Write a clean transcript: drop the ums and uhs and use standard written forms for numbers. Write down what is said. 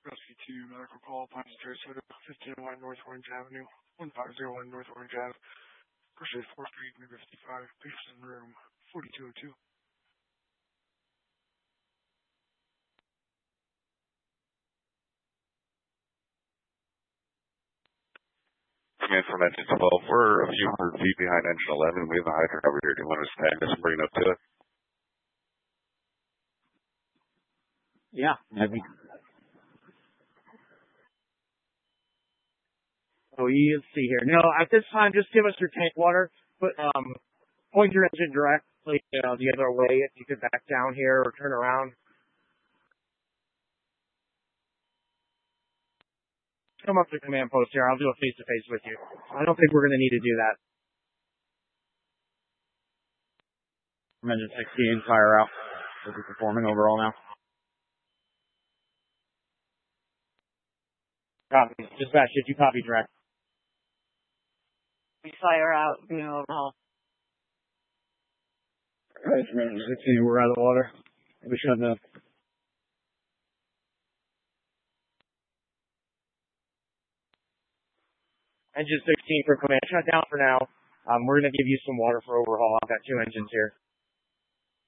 Rescue 2 medical call, Pine Sarasota, 1501 North Orange Avenue, 1501 North Orange Ave, Pursuit 4th Street, number 55, patients in room 4202. Command from engine 12. We're a few hundred feet behind engine 11. We have a hydrant over here. Do you want us to tag this and bring it up to it? Yeah, maybe. Oh, you see here. No, at this time, just give us your tank water. But point your engine directly the other way if you could back down here or turn around. Come up to command post here. I'll do a face-to-face with you. I don't think we're going to need to do that. Engine 16, fire out. Is it performing overall now? Copy. Dispatch, did you copy direct? We fire out, overhaul. Alright, engine 16, we're out of the water. We should have Engine 16 for command. Shut down for now. We're going to give you some water for overhaul. I've got 2 engines here.